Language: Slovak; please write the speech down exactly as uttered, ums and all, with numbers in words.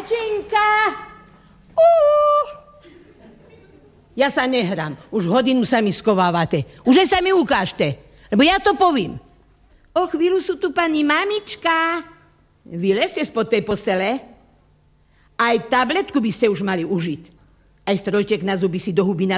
Zajčenka! Uh. Ja sa nehrám. Už hodinu sa mi skovávate. Už sa mi ukážte. Lebo ja to povím. O chvíľu sú tu pani mamička. Vylezte spod tej postele. Aj tabletku by ste už mali užiť. Aj strojček na zuby si do huby